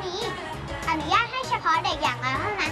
นี้อนุญาตให้เฉพาะเด็กอย่างน้อยเท่านั้น